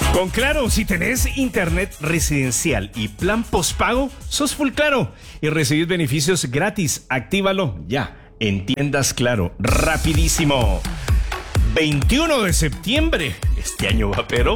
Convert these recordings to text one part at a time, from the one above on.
Con Claro, si tenés internet residencial y plan postpago, sos full Claro y recibís beneficios gratis. Actívalo ya en tiendas Claro. Rapidísimo. 21 de septiembre. Este año va, pero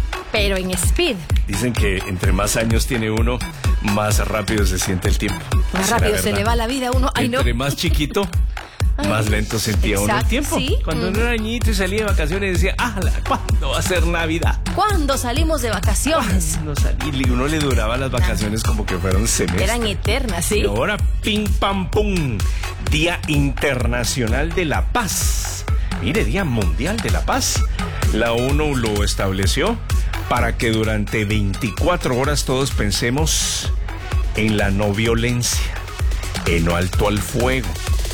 en Speed. dicen que entre más años tiene uno, más rápido se siente el tiempo. Más ¿Será rápido se verdad? le va la vida a uno. Ay, no. Entre más chiquito, más lento sentía uno el Exacto, tiempo. sí. Cuando uno era niñito y salía de vacaciones decía, ¿cuándo va a ser Navidad? ¿Cuándo salimos de vacaciones? No salí, y uno le duraba las vacaciones como que fueron semestres. Eran eternas, sí. Y ahora, pim, pam, pum. Día Internacional de la Paz. Mire, Día Mundial de la Paz. La ONU lo estableció para que durante 24 horas todos pensemos en la no violencia, en no alto al fuego,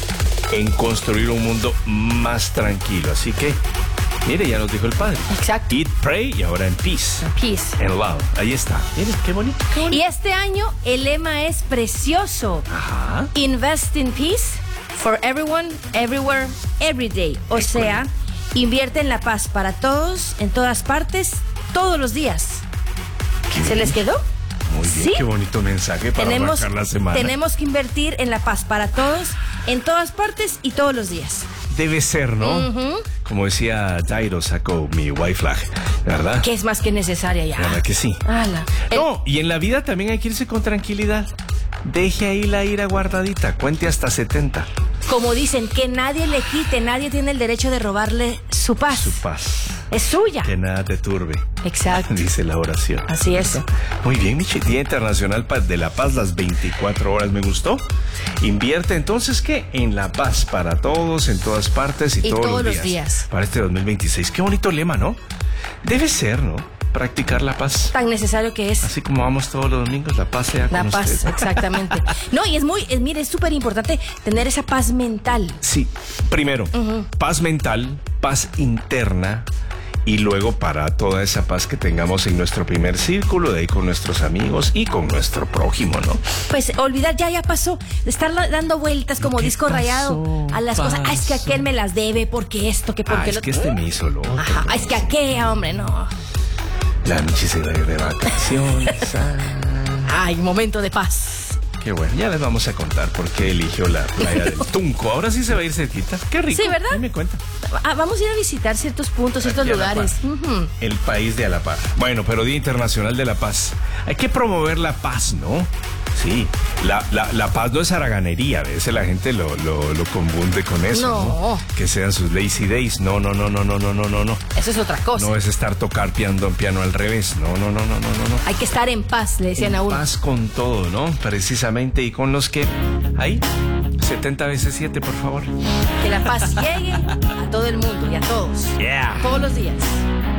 en construir un mundo más tranquilo. Así que, mire, ya nos dijo el padre. Exacto. Eat, pray y ahora en peace. Peace. En love. Ahí está. Mire, qué bonito. Qué bonito. Y este año el lema es precioso. Ajá. Invest in peace for everyone, everywhere, every day. O sea, invierte en la paz para todos, en todas partes, todos los días. ¿Se les quedó? Muy bien, ¿Sí? qué bonito mensaje para arrancar la semana. Tenemos que invertir en la paz para todos, en todas partes y todos los días. Debe ser, ¿no? Como decía Dairo, sacó mi white flag, ¿verdad? Que es más que necesaria ya. ¿Verdad que sí? Ala. No, y en la vida también hay que irse con tranquilidad. Deje ahí la ira guardadita, cuente hasta 70. Como dicen, que nadie le quite, nadie tiene el derecho de robarle su paz. Su paz. Es suya. Que nada te turbe. Exacto. Dice la oración. Así es. Muy bien, Michi. Día Internacional de la Paz, las 24 horas. Me gustó. Invierte entonces, ¿qué? En la paz para todos, en todas partes y todos los días. Para este 2026. Qué bonito lema, ¿no? Debe ser, ¿no? Practicar la paz. Tan necesario que es. Así como vamos todos los domingos, la paz sea con La paz, usted. exactamente. No, y mire, es súper importante tener esa paz mental. Sí, primero, paz mental, paz interna, y luego para toda esa paz que tengamos en nuestro primer círculo, de ahí con nuestros amigos y con nuestro prójimo, ¿no? Pues olvidar, ya pasó. Estar dando vueltas como ¿Qué disco pasó? rayado a las cosas. Es que aquel me las debe, porque esto, que porque Es lo que este me hizo lo otro. Ajá, es que aquel, hombre, no. La Michi se va a ir de vacaciones. Ay, momento de paz. Qué bueno, ya les vamos a contar por qué eligió la playa del Tunco. Ahora sí se va a ir cerquita. Qué rico. Sí, ¿verdad? Ahí me cuenta. Vamos a ir a visitar ciertos puntos, ciertos Aquí a La lugares. Paz. El país de la paz. Bueno, pero Día Internacional de la Paz. Hay que promover la paz, ¿no? Sí, la paz no es haraganería. A veces la gente lo confunde con eso. No. Que sean sus lazy days. No. Eso es otra cosa. No es estar tocar piano al revés. No. Hay que estar en paz, le decían a En uno. paz con todo, ¿no? Precisamente, y con los que... Ahí, 70 veces 7, por favor. Que la paz llegue a todo el mundo y a todos. Yeah. Todos los días.